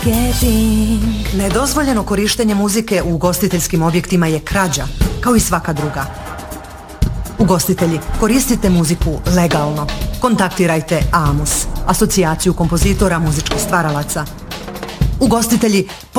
Nedozvoljeno korištenje muzike u ugostiteljskim objektima je krađa, kao i svaka druga. Ugostitelji, koristite muziku legalno. Kontaktirajte AMUS, Asocijaciju kompozitora muzičkih stvaralaca. Ugostitelji,